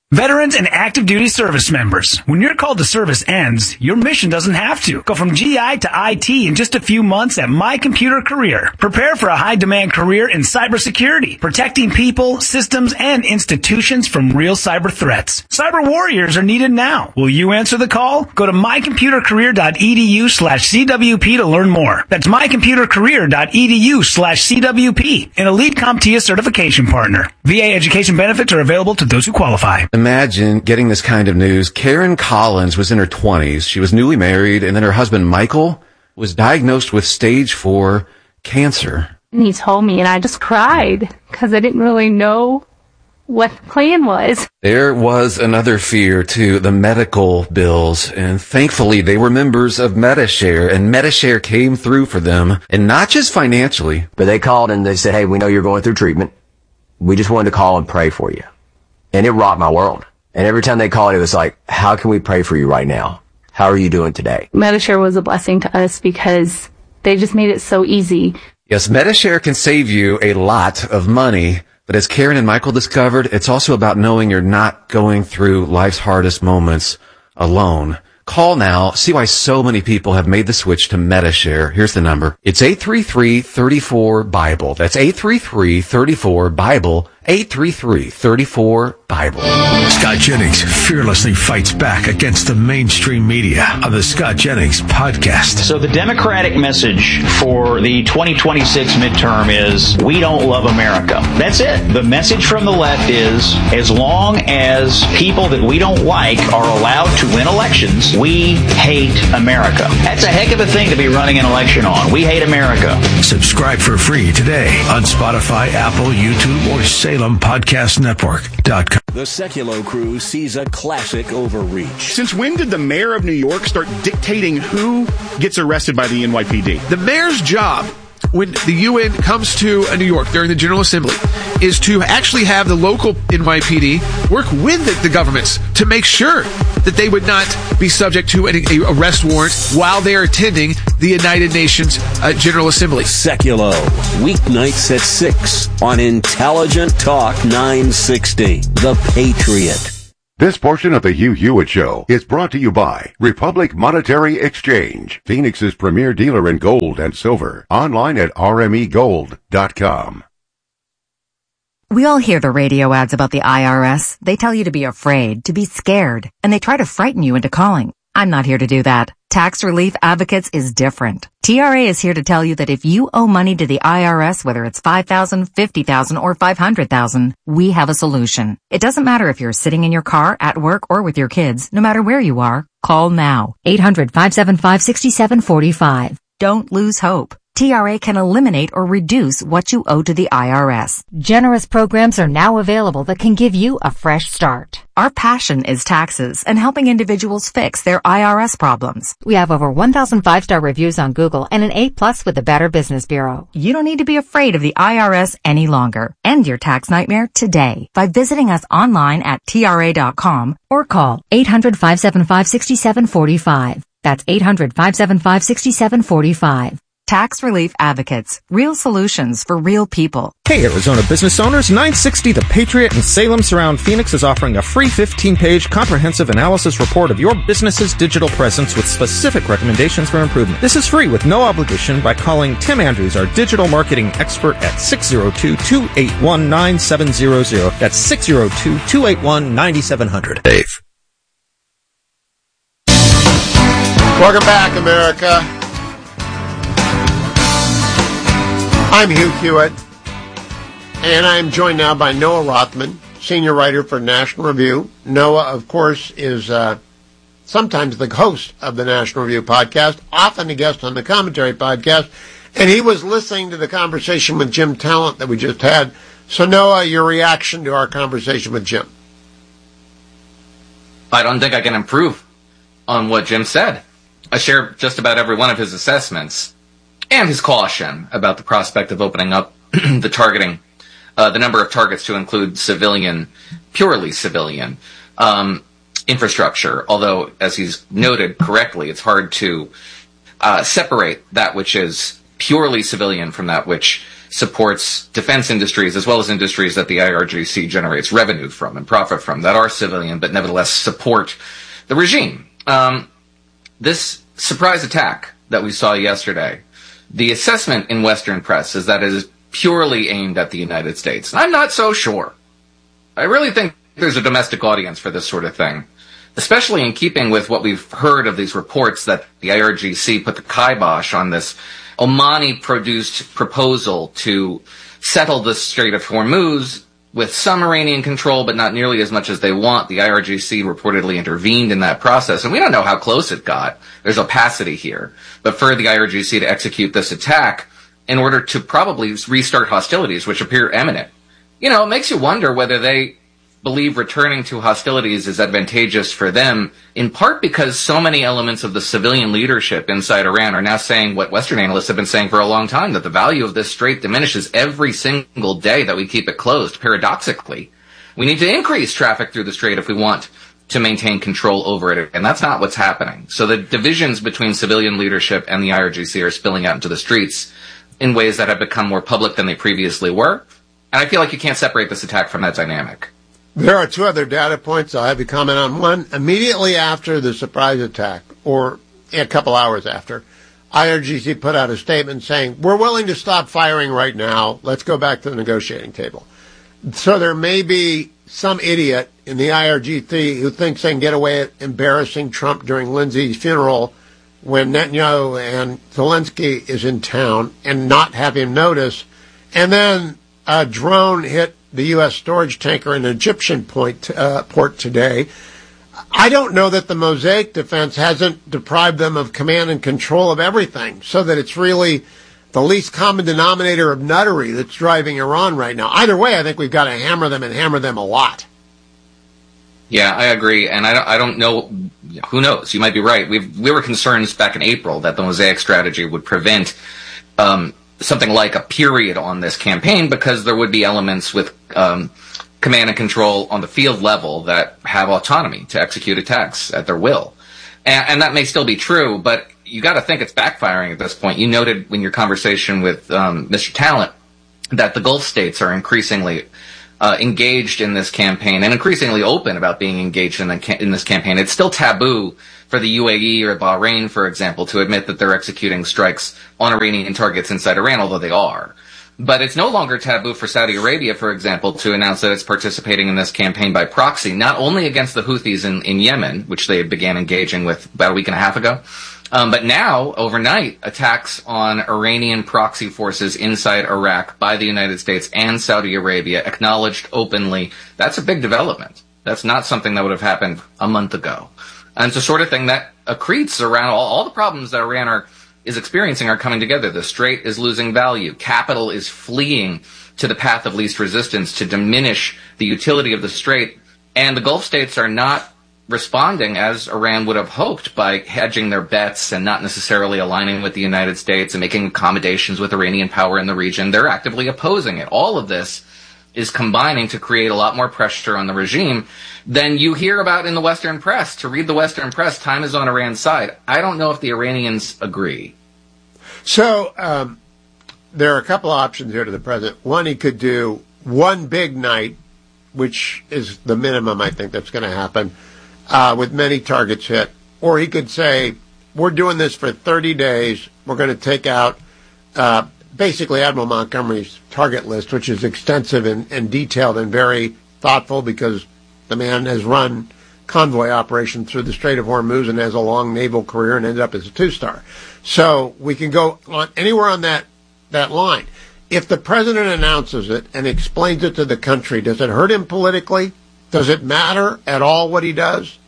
Veterans and active duty service members, when your call to service ends, your mission doesn't have to. Go from GI to IT in just a few months at My Computer Career. Prepare for a high-demand career in cybersecurity, protecting people, systems, and institutions from real cyber threats. Cyber warriors are needed now. Will you answer the call? Go to mycomputercareer.edu/CWP to learn more. That's mycomputercareer.edu/CWP, an Elite CompTIA certification partner. VA education benefits are available to those who qualify. Imagine getting this kind of news. Karen Collins was in her 20s. She was newly married, and then her husband, Michael, was diagnosed with stage 4 cancer. And he told me, and I just cried because I didn't really know what the plan was. There was another fear, too, the medical bills, and thankfully they were members of Medi-Share, and Medi-Share came through for them, and not just financially. But they called and they said, hey, we know you're going through treatment. We just wanted to call and pray for you. And it rocked my world. And every time they called, it was like, how can we pray for you right now? How are you doing today? Medi-Share was a blessing to us because they just made it so easy. Yes, Medi-Share can save you a lot of money. But as Karen and Michael discovered, it's also about knowing you're not going through life's hardest moments alone. Call now. See why so many people have made the switch to Medi-Share. Here's the number. It's 833-34-BIBLE. That's 833-34-BIBLE. 833-34-BIBLE. Scott Jennings fearlessly fights back against the mainstream media on the Scott Jennings podcast. So the Democratic message for the 2026 midterm is, we don't love America. That's it. The message from the left is, as long as people that we don't like are allowed to win elections, we hate America. That's a heck of a thing to be running an election on. We hate America. Subscribe for free today on Spotify, Apple, YouTube, or SalemPodcastNetwork.com. The Sekulow crew sees a classic overreach. Since when did the mayor of New York start dictating who gets arrested by the NYPD? The mayor's job, when the UN comes to New York during the General Assembly, is to actually have the local NYPD work with the governments to make sure that they would not be subject to an arrest warrant while they are attending the United Nations General Assembly. Sekulow, weeknights at 6 on Intelligent Talk 960, The Patriot. This portion of the Hugh Hewitt Show is brought to you by Republic Monetary Exchange, Phoenix's premier dealer in gold and silver. Online at rmegold.com. We all hear the radio ads about the IRS. They tell you to be afraid, to be scared, and they try to frighten you into calling. I'm not here to do that. Tax Relief Advocates is different. TRA is here to tell you that if you owe money to the IRS, whether it's $5,000, $50,000, or $500,000, we have a solution. It doesn't matter if you're sitting in your car, at work, or with your kids. No matter where you are, call now. 800-575-6745. Don't lose hope. TRA can eliminate or reduce what you owe to the IRS. Generous programs are now available that can give you a fresh start. Our passion is taxes and helping individuals fix their IRS problems. We have over 1,000 5-star reviews on Google and an A+ with the Better Business Bureau. You don't need to be afraid of the IRS any longer. End your tax nightmare today by visiting us online at TRA.com or call 800-575-6745. That's 800-575-6745. Tax Relief Advocates. Real solutions for real people. Hey, Arizona business owners. 960 The Patriot and Salem Surround Phoenix is offering a free 15-page comprehensive analysis report of your business's digital presence with specific recommendations for improvement. This is free with no obligation by calling Tim Andrews, our digital marketing expert, at 602-281-9700. That's 602-281-9700. Dave. Welcome back, America. I'm Hugh Hewitt, and I'm joined now by Noah Rothman, senior writer for National Review. Noah, of course, is sometimes the host of the National Review podcast, often a guest on the Commentary podcast, and he was listening to the conversation with Jim Talent that we just had. So, Noah, your reaction to our conversation with Jim? I don't think I can improve on what Jim said. I share just about every one of his assessments. And his caution about the prospect of opening up the targeting, the number of targets to include civilian, purely civilian, infrastructure. Although, as he's noted correctly, it's hard to separate that which is purely civilian from that which supports defense industries as well as industries that the IRGC generates revenue from and profit from that are civilian but nevertheless support the regime. This surprise attack that we saw yesterday, the assessment in Western press is that it is purely aimed at the United States. I'm not so sure. I really think there's a domestic audience for this sort of thing, especially in keeping with what we've heard of these reports that the IRGC put the kibosh on this Omani-produced proposal to settle the Strait of Hormuz with some Iranian control, but not nearly as much as they want. The IRGC reportedly intervened in that process, and we don't know how close it got. There's opacity here. But for the IRGC to execute this attack in order to probably restart hostilities, which appear imminent, it makes you wonder whether they believe returning to hostilities is advantageous for them, in part because so many elements of the civilian leadership inside Iran are now saying what Western analysts have been saying for a long time, that the value of this strait diminishes every single day that we keep it closed. Paradoxically, we need to increase traffic through the strait if we want to maintain control over it, and that's not what's happening. So the divisions between civilian leadership and the IRGC are spilling out into the streets in ways that have become more public than they previously were, and I feel like you can't separate this attack from that dynamic. There are two other data points I'll have you comment on. One, immediately after the surprise attack, or a couple hours after, IRGC put out a statement saying, we're willing to stop firing right now. Let's go back to the negotiating table. So there may be some idiot in the IRGC who thinks they can get away with embarrassing Trump during Lindsay's funeral when Netanyahu and Zelensky is in town and not have him notice. And then a drone hit the U.S. storage tanker in an Egyptian port today. I don't know that the Mosaic defense hasn't deprived them of command and control of everything, so that it's really the least common denominator of nuttery that's driving Iran right now. Either way, I think we've got to hammer them and hammer them a lot. Yeah, I agree, and I don't know. Who knows? You might be right. We were concerned back in April that the Mosaic strategy would prevent something like a period on this campaign, because there would be elements with command and control on the field level that have autonomy to execute attacks at their will. And that may still be true, but you got to think it's backfiring at this point. You noted in your conversation with Mr. Talent that the Gulf states are increasingly engaged in this campaign and increasingly open about being engaged in this campaign. It's still taboo for the UAE or Bahrain, for example, to admit that they're executing strikes on Iranian targets inside Iran, although they are. But it's no longer taboo for Saudi Arabia, for example, to announce that it's participating in this campaign by proxy, not only against the Houthis in Yemen, which they began engaging with about a week and a half ago, but now, overnight, attacks on Iranian proxy forces inside Iraq by the United States and Saudi Arabia, acknowledged openly. That's a big development. That's not something that would have happened a month ago. And it's the sort of thing that accretes around all the problems that Iran is experiencing are coming together. The strait is losing value. Capital is fleeing to the path of least resistance to diminish the utility of the strait. And the Gulf states are not responding as Iran would have hoped by hedging their bets and not necessarily aligning with the United States and making accommodations with Iranian power in the region. They're actively opposing it. All of this is combining to create a lot more pressure on the regime than you hear about in the Western press. To read the Western press, time is on Iran's side. I don't know if the Iranians agree. So there are a couple of options here to the president. One, he could do one big night, which is the minimum I think that's going to happen, with many targets hit. Or he could say, we're doing this for 30 days. We're going to take out basically Admiral Montgomery's target list, which is extensive and detailed and very thoughtful, because the man has run convoy operations through the Strait of Hormuz and has a long naval career and ended up as a two-star. So we can go on anywhere on that line. If the president announces it and explains it to the country, does it hurt him politically? Does it matter at all what he does?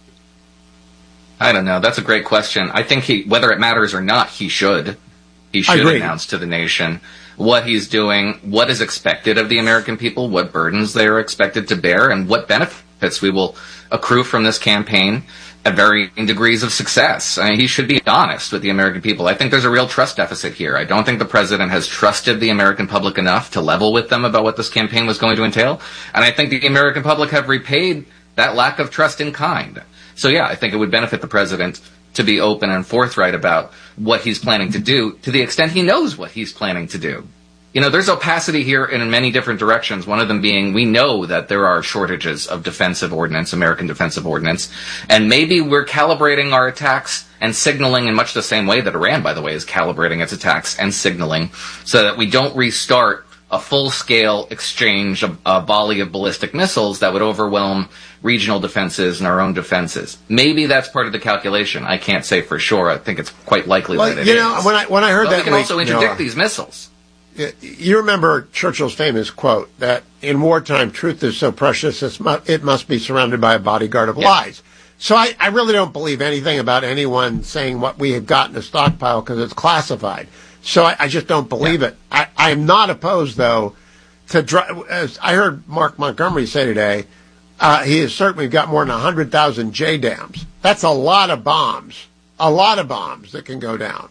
I don't know. That's a great question. I think whether it matters or not, he should. He should announce to the nation what he's doing, what is expected of the American people, what burdens they are expected to bear, and what benefits we will accrue from this campaign at varying degrees of success. I mean, he should be honest with the American people. I think there's a real trust deficit here. I don't think the president has trusted the American public enough to level with them about what this campaign was going to entail. And I think the American public have repaid that lack of trust in kind. So yeah, I think it would benefit the president to be open and forthright about what he's planning to do, to the extent he knows what he's planning to do. There's opacity here in many different directions. One of them being we know that there are shortages of defensive ordnance, American defensive ordnance, and maybe we're calibrating our attacks and signaling in much the same way that Iran, by the way, is calibrating its attacks and signaling so that we don't restart a full-scale exchange, a volley of ballistic missiles that would overwhelm regional defenses and our own defenses. Maybe that's part of the calculation. I can't say for sure. I think it's quite likely that it is. When I heard but that, we can also interdict these missiles. You remember Churchill's famous quote that in wartime, truth is so precious it must be surrounded by a bodyguard of lies. So I really don't believe anything about anyone saying what we have got in a stockpile because it's classified. So I just don't believe it. I am not opposed, though, to as I heard Mark Montgomery say today, he is certain we've got more than 100,000 JDAMs. That's a lot of bombs that can go down.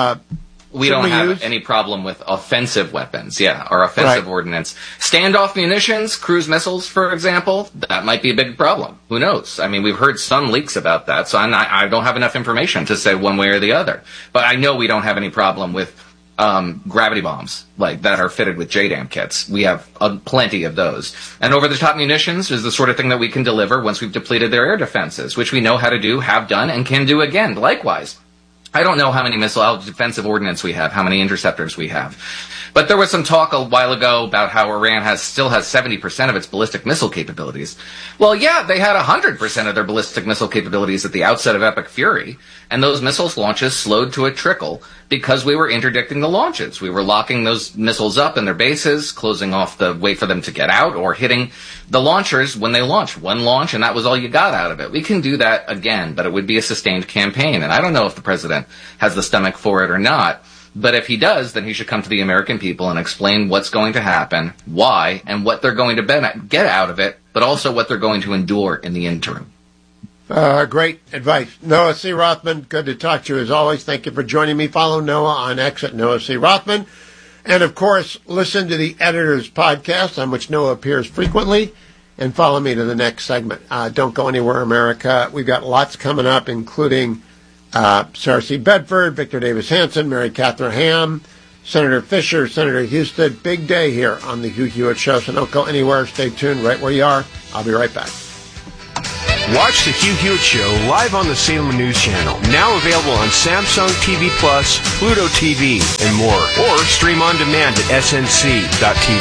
We don't have any problem with offensive weapons, or offensive ordnance. Standoff munitions, cruise missiles, for example, that might be a big problem. Who knows? I mean, we've heard some leaks about that, so I don't have enough information to say one way or the other. But I know we don't have any problem with gravity bombs that are fitted with JDAM kits. We have plenty of those. And over-the-top munitions is the sort of thing that we can deliver once we've depleted their air defenses, which we know how to do, have done, and can do again. Likewise, I don't know how many defensive ordnance we have, how many interceptors we have. But there was some talk a while ago about how Iran still has 70% of its ballistic missile capabilities. Well, yeah, they had 100% of their ballistic missile capabilities at the outset of Epic Fury, and those missiles launches slowed to a trickle because we were interdicting the launches. We were locking those missiles up in their bases, closing off the way for them to get out, or hitting the launchers when they launch. One launch, and that was all you got out of it. We can do that again, but it would be a sustained campaign, and I don't know if the president has the stomach for it or not. But if he does, then he should come to the American people and explain what's going to happen, why, and what they're going to get out of it, but also what they're going to endure in the interim. Great advice. Noah C. Rothman, good to talk to you as always. Thank you for joining me. Follow Noah on X at Noah C. Rothman. And, of course, listen to the Editor's Podcast, on which Noah appears frequently, and follow me to the next segment. Don't go anywhere, America. We've got lots coming up, including Sarah C. Bedford, Victor Davis Hanson, Mary Catherine Ham, Senator Fisher, Senator Houston. Big day here on the Hugh Hewitt Show, so don't go anywhere. Stay tuned right where you are. I'll be right back. Watch the Hugh Hewitt Show live on the Salem News Channel. Now available on Samsung TV Plus, Pluto TV, and more. Or stream on demand at snc.tv.